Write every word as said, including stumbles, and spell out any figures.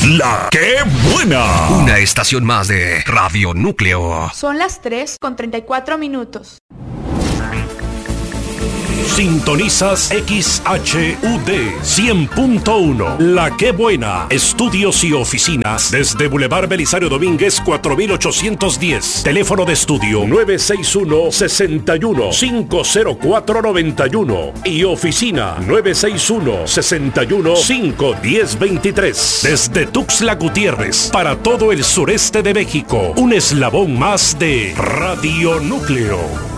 La que buena. Una estación más de Radio Núcleo. Son las tres con treinta y cuatro minutos. Sintonizas X H U D cien punto uno. La que buena. Estudios y oficinas desde Boulevard Belisario Domínguez cuatro mil ochocientos diez. Teléfono de estudio nueve seis uno, seis uno, cinco cero cuatro nueve uno y oficina nueve seis uno, seis uno, cinco uno cero dos tres. Desde Tuxtla Gutiérrez para todo el sureste de México. Un eslabón más de Radio Núcleo.